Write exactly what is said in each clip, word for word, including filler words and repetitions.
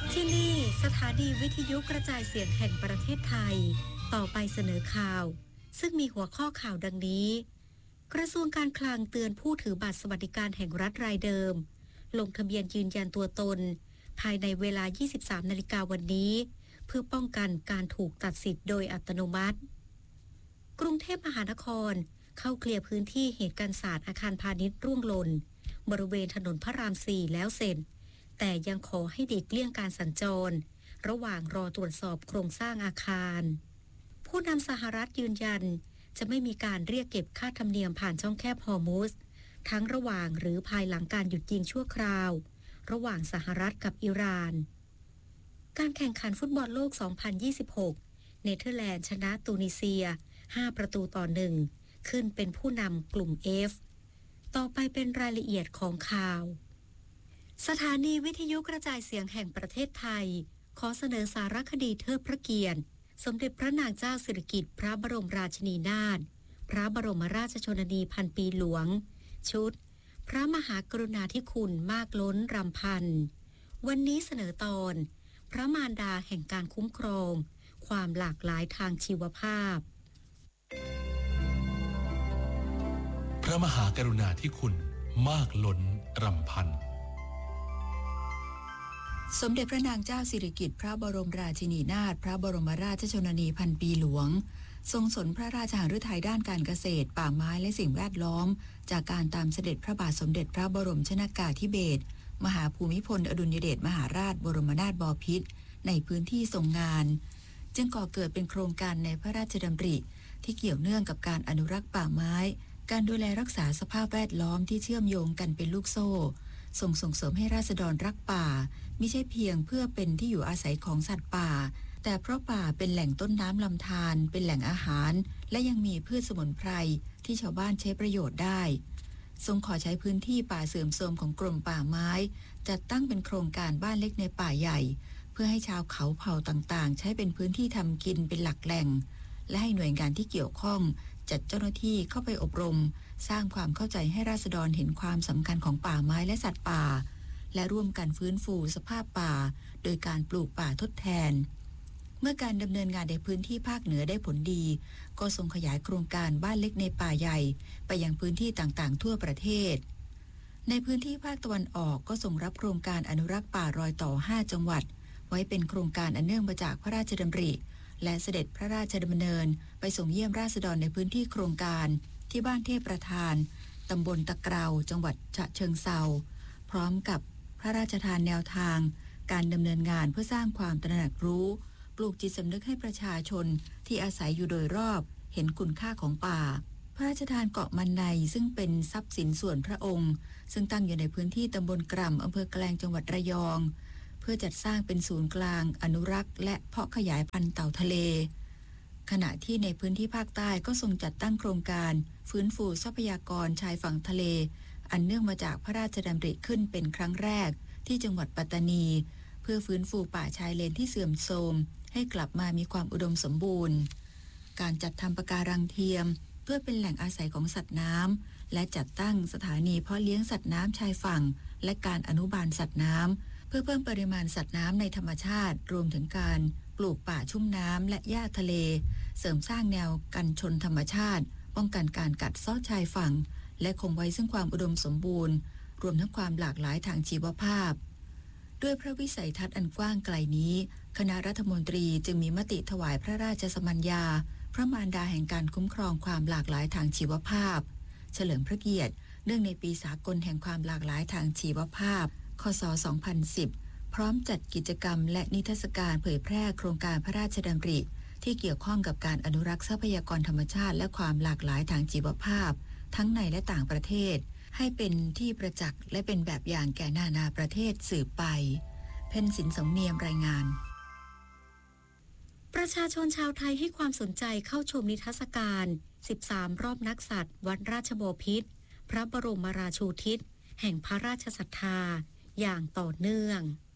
ที่นี่สถานีวิทยุกระจายเสียงแห่งประเทศไทยต่อไปเสนอข่าวซึ่งมีหัวข้อข่าวดังนี้กระทรวงการคลังเตือนผู้ถือบัตรสวัสดิการแห่งรัฐรายเดิมลงทะเบียนยืนยันตัวตนภายในเวลา ยี่สิบสามนาฬิกาวันนี้เพื่อป้องกันการถูกตัดสิทธิ์โดยอัตโนมัติกรุงเทพมหานครเข้าเคลียร์พื้นที่เหตุการณ์ศาสตร์อาคารพาณิชย์ร่วงหล่นบริเวณถนนพระรามสี่แล้วเสร็จแต่ยังขอให้เด็กเลี่ยงการสัญจรระหว่างรอตรวจสอบโครงสร้างอาคารผู้นำสหรัฐยืนยันจะไม่มีการเรียกเก็บค่าธรรมเนียมผ่านช่องแคบฮอร์มุซทั้งระหว่างหรือภายหลังการหยุดยิงชั่วคราวระหว่างสหรัฐกับอิหร่านการแข่งขันฟุตบอลโลก สองพันยี่สิบหก เนเธอร์แลนด์ชนะตูนิเซีย ห้า ประตูต่อหนึ่งขึ้นเป็นผู้นำกลุ่ม F ต่อไปเป็นรายละเอียดของข่าวสถานีวิทยุกระจายเสียงแห่งประเทศไทยขอเสนอสารคดีเทิดพระเกียรติสมเด็จพระนางเจ้าสิริกิติ์พระบรมราชินีนาถพระบรมราชชนนีพันปีหลวงชุดพระมหากรุณาธิคุณมากล้นรำพันวันนี้เสนอตอนพระมารดาแห่งการคุ้มครองความหลากหลายทางชีวภาพพระมหากรุณาธิคุณมากล้นรำพันสมเด็จพระนางเจ้าสิริกิติ์พระบรมราชินีนาถพระบรมราชชนนีพันปีหลวงทรงสนพระราชหฤทัยด้านการเกษตรป่าไม้และสิ่งแวดล้อมจากการตามเสด็จพระบาทสมเด็จพระบรมชนกาธิเบศรมหาภูมิพลอดุลยเดชมหาราชบรมนาถบพิตรในพื้นที่ทรงงานจึงก่อเกิดเป็นโครงการในพระราชดำริที่เกี่ยวเนื่องกับการอนุรักษ์ป่าไม้การดูแลรักษาสภาพแวดล้อมที่เชื่อมโยงกันเป็นลูกโซ่ส่งส่งเสริมให้ราษฎรรักป่าไม่ใช่เพียงเพื่อเป็นที่อยู่อาศัยของสัตว์ป่าแต่เพราะป่าเป็นแหล่งต้นน้ำลำธารเป็นแหล่งอาหารและยังมีพืชสมุนไพรที่ชาวบ้านใช้ประโยชน์ได้ทรงขอใช้พื้นที่ป่าเสื่อมโทรมของกรมป่าไม้จัดตั้งเป็นโครงการบ้านเล็กในป่าใหญ่เพื่อให้ชาวเขาเผ่าต่างๆใช้เป็นพื้นที่ทำกินเป็นหลักแหล่งและให้หน่วยงานที่เกี่ยวข้องจัดเจ้าหน้าที่เข้าไปอบรมสร้างความเข้าใจให้ราษฎรเห็นความสำคัญของป่าไม้และสัตว์ป่าและร่วมกันฟื้นฟูสภาพป่าโดยการปลูกป่าทดแทนเมื่อการดำเนินงานในพื้นที่ภาคเหนือได้ผลดีก็ทรงขยายโครงการบ้านเล็กในป่าใหญ่ไปยังพื้นที่ต่างๆทั่วประเทศในพื้นที่ภาคตะวันออกก็ทรงรับโครงการอนุรักษ์ป่ารอยต่อห้าจังหวัดไว้เป็นโครงการอันเนื่องมาจากพระราชดำริและเสด็จพระราชดำเนินไปส่งเยี่ยมราษฎรในพื้นที่โครงการที่บ้านเทพประธานตำบลตะเกราจังหวัดฉะเชิงเทราพร้อมกับพระราชทานแนวทางการดำเนินงานเพื่อสร้างความตระหนักรู้ปลูกจิตสำนึกให้ประชาชนที่อาศัยอยู่โดยรอบเห็นคุณค่าของป่าพระราชทานเกาะมันในซึ่งเป็นทรัพย์สินส่วนพระองค์ซึ่งตั้งอยู่ในพื้นที่ตำบลกร่ำอำเภอแกลงจังหวัดระยองเพื่อจัดสร้างเป็นศูนย์กลางอนุรักษ์และเพาะขยายพันธุ์เต่าทะเลขณะที่ในพื้นที่ภาคใต้ก็ทรงจัดตั้งโครงการฟื้นฟูทรัพยากรชายฝั่งทะเลอันเนื่องมาจากพระราชดำริขึ้นเป็นครั้งแรกที่จังหวัดปัตตานีเพื่อฟื้นฟูป่าชายเลนที่เสื่อมโทรมให้กลับมามีความอุดมสมบูรณ์การจัดทำปะการังเทียมเพื่อเป็นแหล่งอาศัยของสัตว์น้ำและจัดตั้งสถานีเพาะเลี้ยงสัตว์น้ำชายฝั่งและการอนุบาลสัตว์น้ำเพื่อเพิ่มปริมาณสัตว์น้ำในธรรมชาติรวมถึงการปลูกป่าชุ่มน้ำและหญ้าทะเลเสริมสร้างแนวกันชนธรรมชาติป้องกันการกัดเซาะชายฝั่งและคงไว้ซึ่งความอุดมสมบูรณ์รวมทั้งความหลากหลายทางชีวภาพด้วยพระวิสัยทัศน์อันกว้างไกลนี้คณะรัฐมนตรีจึงมีมติถวายพระราชสมัญญาพระมารดาแห่งการคุ้มครองความหลากหลายทางชีวภาพเฉลิมพระเกียรติเนื่องในปีสากลแห่งความหลากหลายทางชีวภาพคศสองพันสิบพร้อมจัดกิจกรรมและนิทรรศการเผยแพร่โครงการพระราชดำริที่เกี่ยวข้องกับการอนุรักษ์ทรัพยากรธรรมชาติและความหลากหลายทางชีวภาพทั้งในและต่างประเทศให้เป็นที่ประจักษ์และเป็นแบบอย่างแก่นานาประเทศสืบไปเพ็ญสินสมเนียมรายงานประชาชนชาวไทยให้ความสนใจเข้าชมนิทรรศการสิบสามรอบนักสัตว์วัดราชบพิตรพระบรมราชูทิศแห่งพระราชศรัทธาอย่างต่อเนื่อง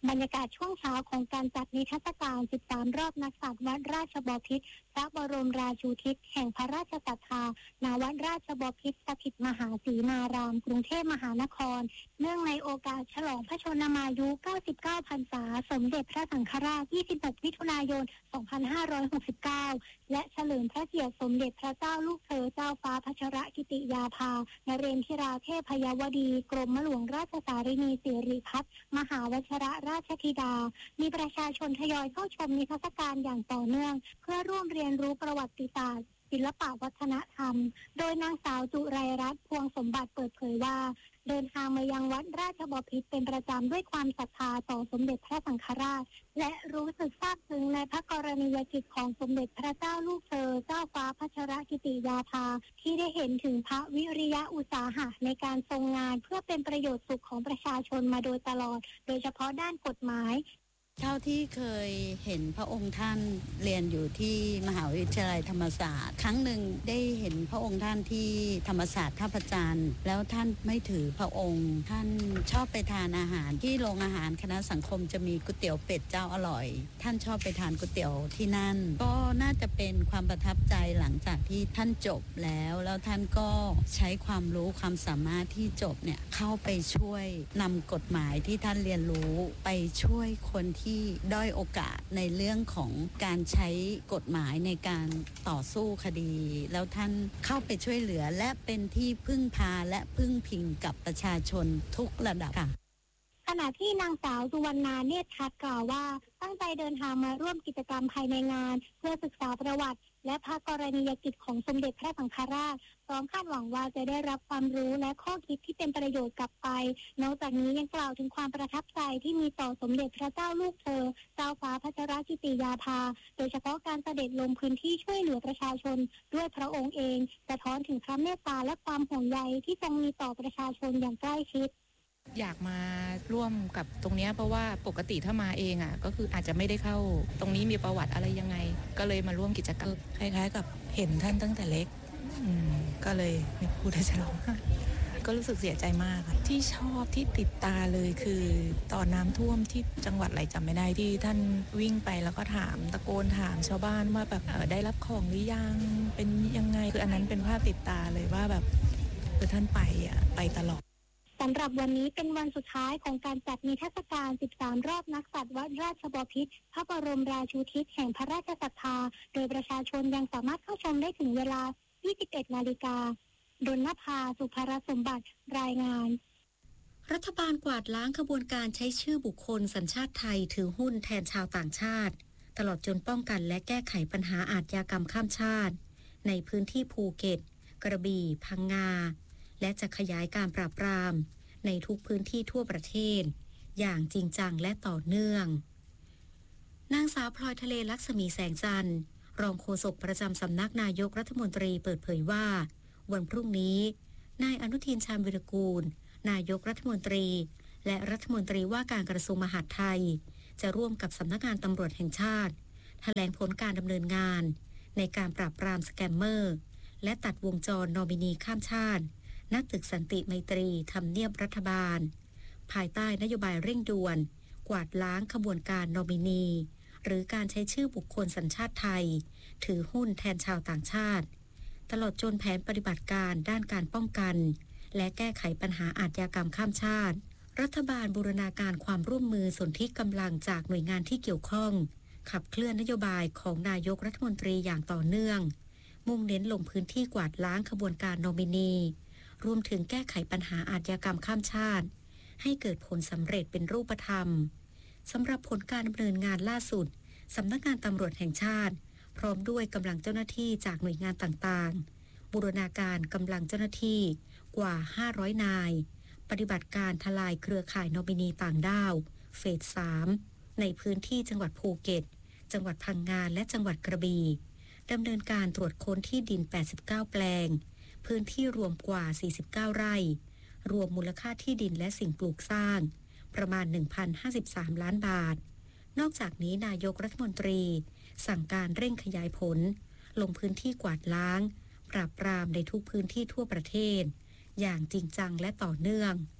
บรรยากาศช่วงเช้าของการจัดนิทรรศการสิบสามรอบนักษัตริย์วัดราชบพิตรพระบรมราชูทิศแห่งพระราชศรัทธาณวัดราชบพิตรสถิตมหาศรีมารามกรุงเทพมหานครเนื่องในโอกาสฉลองพระชนมายุเก้าสิบเก้าพรรษาสมเด็จพระสังฆราชยี่สิบหกมิถุนายนสองพันห้าร้อยหกสิบเก้าและเฉลิมพระเกียรติสมเด็จพระเจ้าลูกเธอเจ้าฟ้าพัชรกิติยาภานเรนทิราเทพยวดีกรมหลวงราชสารินีสิริพัฒน์มหาวชิรราชธิดามีประชาชนทยอยเข้าชมนิทรรศการอย่างต่อเนื่องเพื่อร่วมเรียนรู้ประวัติศาสตร์ศิลปวัฒนธรรมโดยนางสาวจุไรรัตน์พวงสมบัติเปิดเผยว่าเดินทางมายังวัดราชบพิตรเป็นประจำด้วยความศรัทธาต่อสมเด็จพระสังฆราชและรู้สึกซาบซึ้งในพระกรณียกิจของสมเด็จพระเจ้าลูกเธอเจ้าฟ้าพัชรกิติยาภาที่ได้เห็นถึงพระวิริยะอุตสาหะในการทรงงานเพื่อเป็นประโยชน์สุขของประชาชนมาโดยตลอดโดยเฉพาะด้านกฎหมายเท่าที่เคยเห็นพระองค์ท่านเรียนอยู่ที่มหาวิทยาลัยธรรมศาสตร์ครั้งหนึ่งได้เห็นพระองค์ท่านที่ธรรมศาสตร์ท่าพระจันทร์แล้วท่านไม่ถือพระองค์ท่านชอบไปทานอาหารที่โรงอาหารคณะสังคมจะมีก๋วยเตี๋ยวเป็ดเจ้าอร่อยท่านชอบไปทานก๋วยเตี๋ยวที่นั่นก็น่าจะเป็นความประทับใจหลังจากที่ท่านจบแล้วแล้วท่านก็ใช้ความรู้ความสามารถที่จบเนี่ยเข้าไปช่วยนำกฎหมายที่ท่านเรียนรู้ไปช่วยคนที่ด้อยโอกาสในเรื่องของการใช้กฎหมายในการต่อสู้คดีแล้วท่านเข้าไปช่วยเหลือและเป็นที่พึ่งพาและพึ่งพิงกับประชาชนทุกระดับค่ะขณะที่นางสาวสุวรรณาเนตรทัศน์กล่าวว่าตั้งใจเดินทางมาร่วมกิจกรรมภายในงานเพื่อศึกษาประวัติและพระกรณียกิจของสมเด็จพระสังฆราชพร้อมคาดหวังว่าจะได้รับความรู้และข้อคิดที่เป็นประโยชน์กลับไปนอกจากนี้ยังกล่าวถึงความประทับใจที่มีต่อสมเด็จพระเจ้าลูกเธอเจ้าฟ้าพัชรกิติยาภาโดยเฉพาะการเสด็จลงพื้นที่ช่วยเหลือประชาชนด้วยพระองค์เองสะท้อนถึงพระเมตตาและความห่วงใยที่ทรงมีต่อประชาชนอย่างใกล้ชิดอยากมาร่วมกับตรงนี้เพราะว่าปกติถ้ามาเองอ่ะก็คืออาจจะไม่ได้เข้าตรงนี้มีประวัติอะไรยังไงก็เลยมาร่วมกิจกรรมคล้ายๆกับเห็นท่านตั้งแต่เล็กก็เลยไม่พูดได้จะร้องก็รู้สึกเสียใจมากที่ชอบที่ติดตาเลยคือตอนน้ำท่วมที่จังหวัดอะไรจำไม่ได้ที่ท่านวิ่งไปแล้วก็ถามตะโกนถามชาวบ้านว่าแบบได้รับของหรือยังเป็นยังไงคืออันนั้นเป็นภาพติดตาเลยว่าแบบคือท่านไปอ่ะไปตลอดสำหรับวันนี้เป็นวันสุดท้ายของการจัดนิทรรศการสิบสามรอบนักษัตริย์วัดราชบพิตรพระบรมราชูทิศแห่งพระราชศรัทธาโดยประชาชนยังสามารถเข้าชมได้ถึงเวลา ยี่สิบเอ็ดนาฬิกา ดลนภา สุภรสมบัติรายงานรัฐบาลกวาดล้างขบวนการใช้ชื่อบุคคลสัญชาติไทยถือหุ้นแทนชาวต่างชาติตลอดจนป้องกันและแก้ไขปัญหาอาชญากรรมข้ามชาติในพื้นที่ภูเก็ตกระบี่พังงาและจะขยายการปราบปรามในทุกพื้นที่ทั่วประเทศอย่างจริงจังและต่อเนื่องนางสาวพลอยทะเลลักษมีแสงจันทร์รองโฆษกประจำสำนักนายกรัฐมนตรีเปิดเผยว่าวันพรุ่งนี้นายอนุทินชาญวิรากูลนายกรัฐมนตรีและรัฐมนตรีว่าการกระทรวงมหาดไทยจะร่วมกับสำนักงานตำรวจแห่งชาติแถลงผลการดำเนินงานในการปราบปรามสแกมเมอร์และตัดวงจรนอมินีข้ามชาติณตึกสันติไมตรีทำเนียบรัฐบาลภายใต้นโยบายเร่งด่วนกวาดล้างขบวนการนอมินีหรือการใช้ชื่อบุคคลสัญชาติไทยถือหุ้นแทนชาวต่างชาติตลอดจนแผนปฏิบัติการด้านการป้องกันและแก้ไขปัญหาอาชญากรรมข้ามชาติรัฐบาลบูรณาการความร่วมมือสนธิกำลังจากหน่วยงานที่เกี่ยวข้องขับเคลื่อนนโยบายของนายกรัฐมนตรีอย่างต่อเนื่องมุ่งเน้นลงพื้นที่กวาดล้างขบวนการนอมินีรวมถึงแก้ไขปัญหาอาชญากรรมข้ามชาติให้เกิดผลสำเร็จเป็นรูปธรรมสำหรับผลการดำเนินงานล่าสุดสำนักงานตำรวจแห่งชาติพร้อมด้วยกำลังเจ้าหน้าที่จากหน่วยงานต่างๆบูรณาการกำลังเจ้าหน้าที่กว่าห้าร้อยนายปฏิบัติการทลายเครือข่ายนอมินีต่างด้าวเฟสสามในพื้นที่จังหวัดภูเก็ตจังหวัดพังงาและจังหวัดกระบี่ดำเนินการตรวจค้นที่ดินแปดสิบเก้าแปลงพื้นที่รวมกว่าสี่สิบเก้าไร่รวมมูลค่าที่ดินและสิ่งปลูกสร้างประมาณ หนึ่งพันห้าสิบสาม ล้านบาทนอกจากนี้นายกรัฐมนตรีสั่งการเร่งขยายผลลงพื้นที่กวาดล้างปราบปรามในทุกพื้นที่ทั่วประเทศอย่างจริงจังและต่อเนื่อง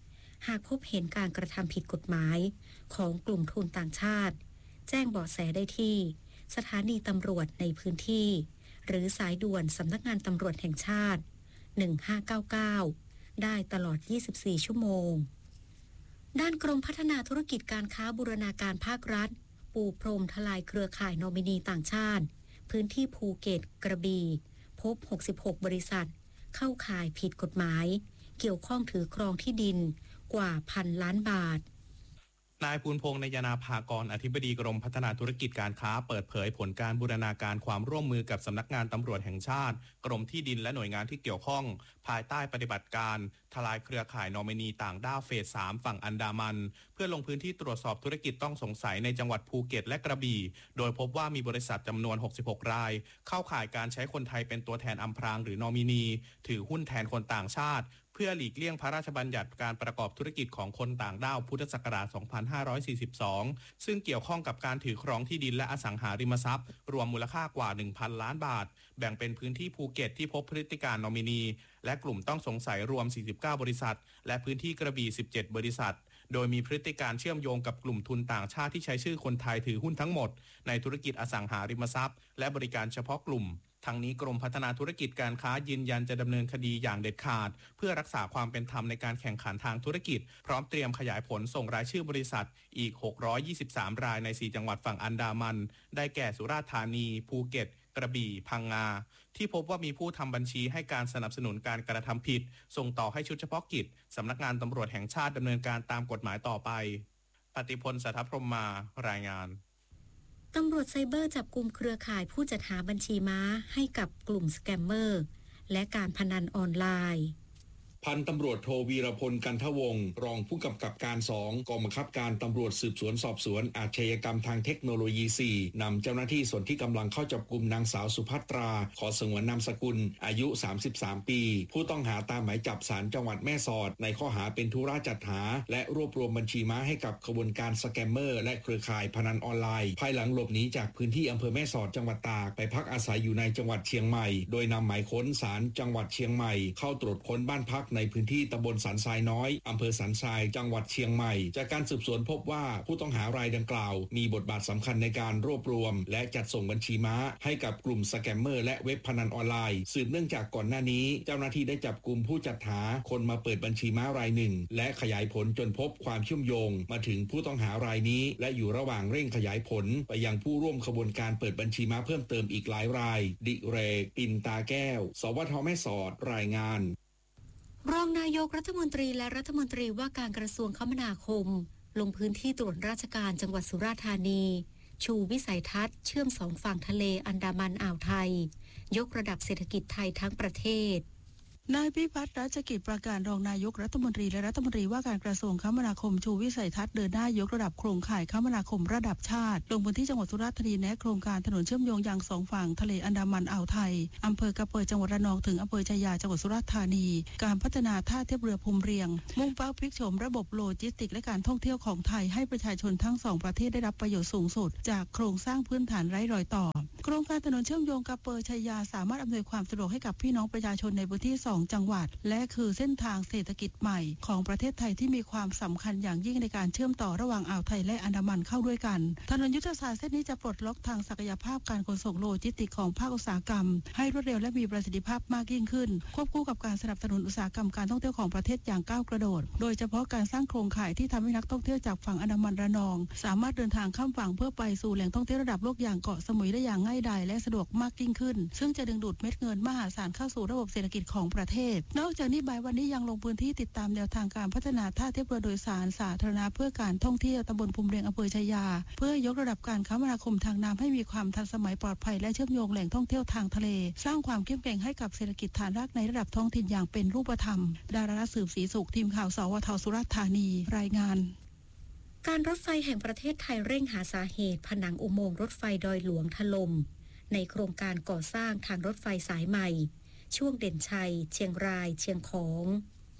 หากพบเห็นการกระทำผิดกฎหมายของกลุ่มทุนต่างชาติแจ้งเบาะแสได้ที่สถานีตำรวจในพื้นที่หรือสายด่วนสำนักงานตำรวจแห่งชาติหนึ่งห้าเก้าเก้าได้ตลอดยี่สิบสี่ชั่วโมงด้านกรมพัฒนาธุรกิจการค้าบูรณาการภาครัฐปูพรมทลายเครือข่ายนอมินีต่างชาติพื้นที่ภูเก็ตกระบี่พบหกสิบหกบริษัทเข้าข่ายผิดกฎหมายเกี่ยวข้องถือครองที่ดินกว่าพันล้านบาทนายภูลพงษ์ นยนาภากรอธิบดีกรมพัฒนาธุรกิจการค้าเปิดเผยผลการบูรณาการความร่วมมือกับสำนักงานตำรวจแห่งชาติกรมที่ดินและหน่วยงานที่เกี่ยวข้องภายใต้ปฏิบัติการทลายเครือข่ายนอมินีต่างด้าวเฟสสามฝั่งอันดามันเพื่อลงพื้นที่ตรวจสอบธุรกิจต้องสงสัยในจังหวัดภูเก็ตและกระบี่โดยพบว่ามีบริษัทจำนวนหกสิบหกรายเข้าข่ายการใช้คนไทยเป็นตัวแทนอำพรางหรือนอมินีถือหุ้นแทนคนต่างชาติเพื่อหลีกเลี่ยงพระราชบัญญัติการประกอบธุรกิจของคนต่างด้าวพุทธศักราช สองพันห้าร้อยสี่สิบสอง ซึ่งเกี่ยวข้องกับการถือครองที่ดินและอสังหาริมทรัพย์รวมมูลค่ากว่า หนึ่งพัน ล้านบาทแบ่งเป็นพื้นที่ภูเก็ตที่พบพฤติการนอมินีและกลุ่มต้องสงสัยรวม สี่สิบเก้า บริษัทและพื้นที่กระบี่ สิบเจ็ด บริษัทโดยมีพฤติการเชื่อมโยงกับกลุ่มทุนต่างชาติที่ใช้ชื่อคนไทยถือหุ้นทั้งหมดในธุรกิจอสังหาริมทรัพย์และบริการเฉพาะกลุ่มทั้งนี้กรมพัฒนาธุรกิจการค้ายืนยันจะดำเนินคดีอย่างเด็ดขาดเพื่อรักษาความเป็นธรรมในการแข่งขันทางธุรกิจพร้อมเตรียมขยายผลส่งรายชื่อบริษัทอีกหกร้อยยี่สิบสามรายในสี่จังหวัดฝั่งอันดามันได้แก่สุราษฎร์ธานีภูเก็ตกระบี่พังงาที่พบว่ามีผู้ทำบัญชีให้การสนับสนุนการกระทำผิดส่งต่อให้ชุดเฉพาะกิจสำนักงานตำรวจแห่งชาติดำเนินการตามกฎหมายต่อไปปฏิพล สัทธพรหมารายงานตำรวจไซเบอร์จับกุมเครือข่ายผู้จัดหาบัญชีม้าให้กับกลุ่มสแกมเมอร์และการพนันออนไลน์พันตำรวจโทวีรพลกันทวงศ์รองผู้กำกับการสองกองบังคับการตำรวจสืบสวนสอบสวนอาชญากรรมทางเทคโนโลยีสี่นำเจ้าหน้าที่ส่วนที่กำลังเข้าจับกุมนางสาวสุภัตราขอสงวนนามสกุลอายุสามสิบสามปีผู้ต้องหาตามหมายจับศาลจังหวัดแม่สอดในข้อหาเป็นธุระจัดหาและรวบรวมบัญชีม้าให้กับขบวนการสแกมเมอร์และเครือข่ายพนันออนไลน์ภายหลังหลบหนีจากพื้นที่อำเภอแม่สอดจังหวัดตากไปพักอาศัยอยู่ในจังหวัดเชียงใหม่โดยนำหมายค้นศาลจังหวัดเชียงใหม่เข้าตรวจค้นบ้านพักในพื้นที่ตำบลสันทรายน้อยอำเภอสันทรายจังหวัดเชียงใหม่จากการสืบสวนพบว่าผู้ต้องหารายดังกล่าวมีบทบาทสำคัญในการรวบรวมและจัดส่งบัญชีม้าให้กับกลุ่มสแกมเมอร์และเว็บพนันออนไลน์สืบเนื่องจากก่อนหน้านี้เจ้าหน้าที่ได้จับกลุ่มผู้จัดหาคนมาเปิดบัญชีม้ารายหนึ่งและขยายผลจนพบความเชื่อมโยงมาถึงผู้ต้องหารายนี้และอยู่ระหว่างเร่งขยายผลไปยังผู้ร่วมขบวนการเปิดบัญชีม้าเพิ่มเติมอีกหลายรายดิเรกปินตาแก้วสวทแม่สอดรายงานรองนายกรัฐมนตรีและรัฐมนตรีว่าการกระทรวงคมนาคมลงพื้นที่ตรวจราชการจังหวัดสุราษฎร์ธานีชูวิสัยทัศน์เชื่อมสองฝั่งทะเลอันดามันอ่าวไทยยกระดับเศรษฐกิจไทยทั้งประเทศนายพิพัฒน์รัชกิจประการรองนายกรัฐมนตรีและรัฐมนตรีว่าการกระทรวงคมนาคมชูวิสัยทัศน์เดินหน้ายกระดับโครงข่ายคมนาคมระดับชาติลงพื้นที่จังหวัดสุราษฎร์ธานีแนะโครงการถนนเชื่อมโยงยังสองฝั่งทะเลอันดามันอ่าวไทยอำเภอกระเปิดจังหวัดระนองถึงอำเภอชายาจังหวัดสุราษฎร์ธานีการพัฒนาท่าเทียบเรือภูมิเรียงมุ่งเป้าพลิกโฉมระบบโลจิสติกและการท่องเที่ยวของไทยให้ประชาชนทั้งสองประเทศได้รับประโยชน์สูงสุดจากโครงสร้างพื้นฐานไร้รอยต่อโครงการถนนเชื่อมโยงกระเปิดชายาสามารถอำนวยความสะดวกให้กับพี่น้องประชาชนในพื้นที่สองจังหวัดและคือเส้นทางเศรษฐกิจใหม่ของประเทศไทยที่มีความสำคัญอย่างยิ่งในการเชื่อมต่อระหว่างอ่าวไทยและอันดามันเข้าด้วยกันถนนยุทธศาสตร์เส้นนี้จะปลดล็อกทางศักยภาพการขนส่งโลจิสติกของภาคอุตสาหกรรมให้รวดเร็วและมีประสิทธิภาพมากยิ่งขึ้นควบคู่กับการสนับสนุนอุตสาหกรรมการท่องเที่ยวของประเทศอย่างก้าวกระโดดโดยเฉพาะการสร้างโครงข่ายที่ทำให้นักท่องเที่ยวจากฝั่งอันดามันระนองสามารถเดินทางข้ามฝั่งเพื่อไปสู่แหล่งท่องเที่ยวระดับโลกอย่างเกาะสมุยได้อย่างง่ายดายและสะดวกมากยิ่งขึ้นซึ่งจะดึงดูดเม็ดเงินมหาศาลเข้าสู่ระบบเศรษฐกิจของประเทศนอกจากนี้บ่ายวันนี้ยังลงพื้นที่ติดตามแนวทางการพัฒนาท่าเทียบเรือโดยสารสาธารณะเพื่อการท่องเที่ยวตำบลภูมิเรียงอำเภอชายาเพื่อยกระดับการคมนาคมทางน้ำให้มีความทันสมัยปลอดภัยและเชื่อมโยงแหล่งท่องเที่ยวทางทะเลสร้างความเข้มแข็งให้กับเศรษฐกิจฐานรากในระดับท้องถิ่นอย่างเป็นรูปธรรมดาราสืบศรีสุขทีมข่าวสวทสุราษฎร์ธานีรายงานการรถไฟแห่งประเทศไทยเร่งหาสาเหตุผนังอุโมงค์รถไฟดอยหลวงถล่มในโครงการก่อสร้างทางรถไฟสายใหม่ช่วงเด่นชัยเชียงรายเชียงของ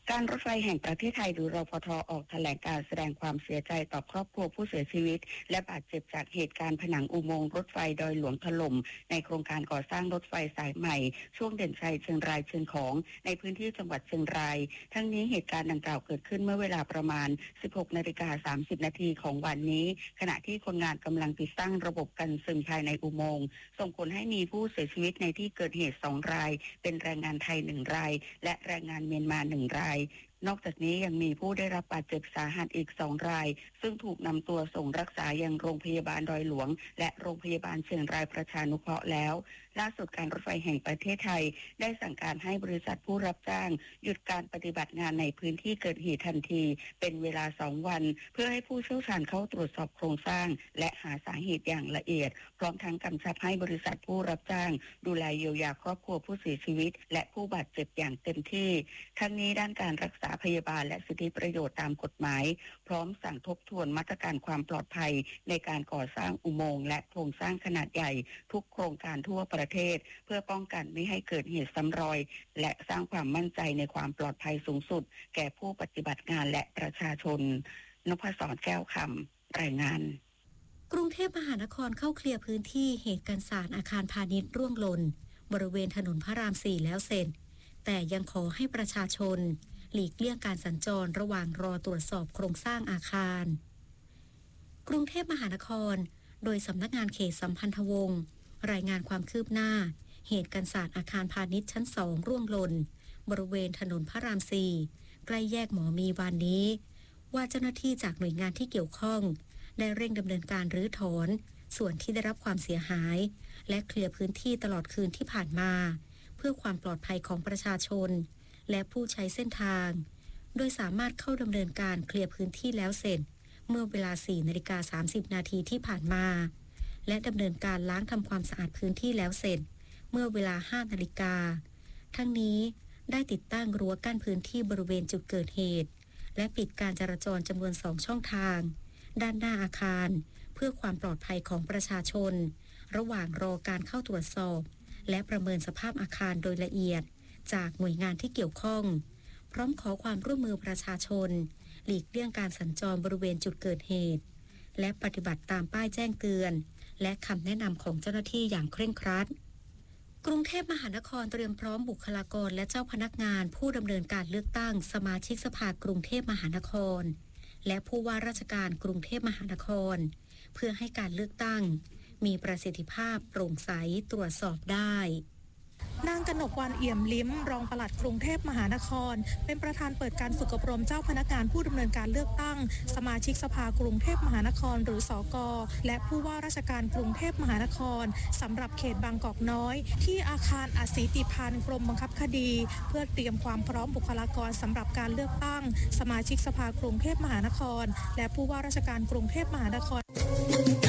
การรถไฟแห่งประเทศไทยหรือรฟท.ออกแถลงการแสดงความเสียใจต่อครอบครัวผู้เสียชีวิตและบาดเจ็บจากเหตุการณ์ผนังอุโมงค์รถไฟดอยหลวงถล่มในโครงการก่อสร้างรถไฟสายใหม่ช่วงเด่นชัยเชียงรายเชียงของในพื้นที่จังหวัดเชียงรายทั้งนี้เหตุการณ์ดังกล่าวเกิดขึ้นเมื่อเวลาประมาณ สิบหกนาฬิกาสามสิบนาทีของวันนี้ขณะที่คนงานกำลังติดตั้งระบบกันซึมภายในอุโมงค์ส่งผลให้มีผู้เสียชีวิตในที่เกิดเหตุสองรายเป็นแรงงานไทยหนึ่งรายและแรงงานเมียนมาหนึ่งรายนอกจากนี้ยังมีผู้ได้รับบาดเจ็บสาหัสอีกสองรายซึ่งถูกนำตัวส่งรักษายังโรงพยาบาลดอยหลวงและโรงพยาบาลเชียงรายประชานุเคราะห์แล้วล่าสุดการรถไฟแห่งประเทศไทยได้สั่งการให้บริษัทผู้รับจ้างหยุดการปฏิบัติงานในพื้นที่เกิดเหตุทันทีเป็นเวลาสองวันเพื่อให้ผู้เชี่ยวชาญเข้าตรวจสอบโครงสร้างและหาสาเหตุอย่างละเอียดพร้อมทั้งกำชับให้บริษัทผู้รับจ้างดูแลเยียวยาครอบครัวผู้เสียชีวิตและผู้บาดเจ็บอย่างเต็มที่ทั้งนี้ด้านการรักษาพยาบาลและสิทธิประโยชน์ตามกฎหมายพร้อมสั่งทบทวนมาตรการความปลอดภัยในการก่อสร้างอุโมงค์และโครงสร้างขนาดใหญ่ทุกโครงการทั่วประเทศเพื่อป้องกันไม่ให้เกิดเหตุซ้ำรอยและสร้างความมั่นใจในความปลอดภัยสูงสุดแก่ผู้ปฏิบัติงานและประชาชนนพศรแก้วคำรายงานกรุงเทพมหานครเข้าเคลียร์พื้นที่เหตุการณ์สารอาคารพาณิชย์ร่วงหล่นบริเวณถนนพระรามสี่แล้วเสร็จแต่ยังขอให้ประชาชนหลีกเลี่ยงการสัญจรระหว่างรอตรวจสอบโครงสร้างอาคารกรุงเทพมหานครโดยสำนักงานเขตสัมพันธวงศ์รายงานความคืบหน้าเหตุการณ์สารอาคารพาณิชย์ชั้นสองร่วงหล่นบริเวณถนนพระรามสี่ใกล้แยกหมอมีวันนี้ว่าเจ้าหน้าที่จากหน่วยงานที่เกี่ยวข้องได้เร่งดำเนินการรื้อถอนส่วนที่ได้รับความเสียหายและเคลียร์พื้นที่ตลอดคืนที่ผ่านมาเพื่อความปลอดภัยของประชาชนและผู้ใช้เส้นทางโดยสามารถเข้าดำเนินการเคลียร์พื้นที่แล้วเสร็จเมื่อเวลา สี่นาฬิกาสามสิบนาทีที่ผ่านมาและดำเนินการล้างทำความสะอาดพื้นที่แล้วเสร็จเมื่อเวลา ห้านาฬิกาทั้งนี้ได้ติดตั้งรั้วกั้นพื้นที่บริเวณจุดเกิดเหตุและปิดการจราจรจำนวนสองช่องทางด้านหน้าอาคารเพื่อความปลอดภัยของประชาชนระหว่างรอการเข้าตรวจสอบและประเมินสภาพอาคารโดยละเอียดจากหน่วยงานที่เกี่ยวข้องพร้อมขอความร่วมมือประชาชนหลีกเลี่ยงการสัญจรบริเวณจุดเกิดเหตุและปฏิบัติตามป้ายแจ้งเตือนและคำแนะนำของเจ้าหน้าที่อย่างเคร่งครัดกรุงเทพมหานครเตรียมพร้อมบุคลากรและเจ้าพนักงานผู้ดำเนินการเลือกตั้งสมาชิกสภากรุงเทพมหานครและผู้ว่าราชการกรุงเทพมหานครเพื่อให้การเลือกตั้งมีประสิทธิภาพโปร่งใสตรวจสอบได้นางกนกวรรณเอี่ยมลิ้มรองปลัดกรุงเทพมหานครเป็นประธานเปิดการฝึกอบรมเจ้าพนักงานผู้ดำเนินการเลือกตั้งสมาชิกสภากรุงเทพมหานครหรือสก.และผู้ว่าราชการกรุงเทพมหานครสำหรับเขตบางกอกน้อยที่อาคารอศิติพันธ์กรมบังคับคดีเพื่อเตรียมความพร้อมบุคลากรสำหรับการเลือกตั้งสมาชิกสภากรุงเทพมหานครและผู้ว่าราชการกรุงเทพมหานคร